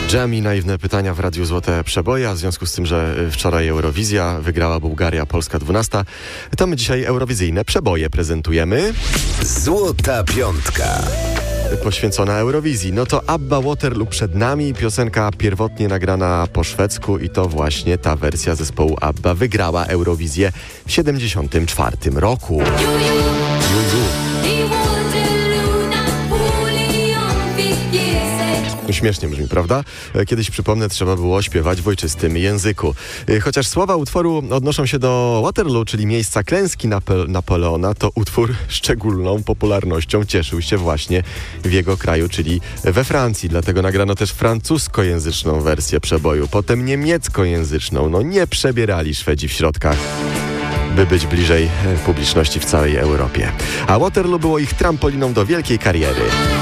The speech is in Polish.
Dżem i naiwne pytania w Radiu Złote Przeboje, a w związku z tym, że wczoraj Eurowizja wygrała Bułgaria, Polska 12, to my dzisiaj eurowizyjne przeboje prezentujemy. Złota Piątka. Poświęcona Eurowizji. No to ABBA Waterloo przed nami, piosenka pierwotnie nagrana po szwedzku i to właśnie ta wersja zespołu ABBA wygrała Eurowizję w 1974 roku. Śmiesznie brzmi, prawda? Kiedyś, przypomnę, trzeba było śpiewać w ojczystym języku. Chociaż słowa utworu odnoszą się do Waterloo, czyli miejsca klęski Napoleona, to utwór szczególną popularnością cieszył się właśnie w jego kraju, czyli we Francji. Dlatego nagrano też francuskojęzyczną wersję przeboju, potem niemieckojęzyczną. No nie przebierali Szwedzi w środkach, by być bliżej publiczności w całej Europie. A Waterloo było ich trampoliną do wielkiej kariery.